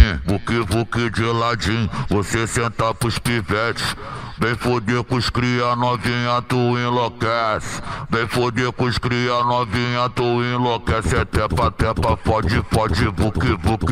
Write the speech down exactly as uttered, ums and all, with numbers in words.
ladinho, buque, buque de ladinho. Você senta pros pivetes. Vem foder com os cria novinha, tu enlouquece. Vem foder com os cria novinha, tu enlouquece. É tepa, tepa, pode, pode, buque, buque.